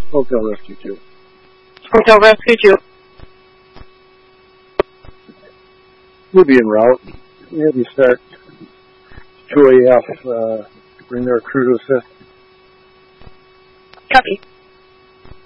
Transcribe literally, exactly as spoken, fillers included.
Hotel Rescue two. Hotel Rescue two. We'll be en route. We have you start two A F, uh, bring their crew to assist. Copy.